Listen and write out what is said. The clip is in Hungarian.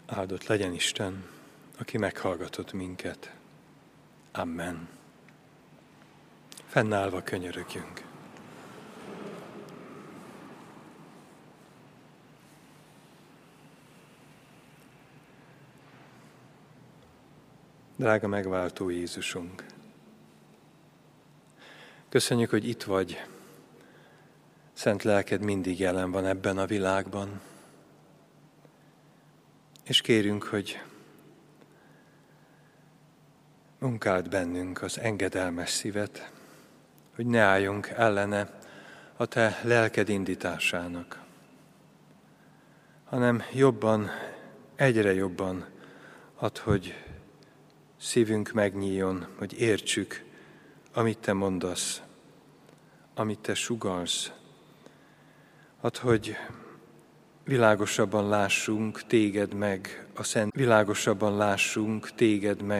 Áldott legyen Isten, aki meghallgatott minket. Amen. Fennállva könyörögjünk. Drága megváltó Jézusunk! Köszönjük, hogy itt vagy. Szent lelked mindig jelen van ebben a világban. És kérünk, hogy munkáld bennünk az engedelmes szívet, hogy ne álljunk ellene a te lelked indításának, hanem jobban, egyre jobban add, hogy szívünk megnyíljon, hogy értsük, amit te mondasz, amit te sugallsz. Add, hogy világosabban lássunk téged meg, világosabban lássunk téged meg,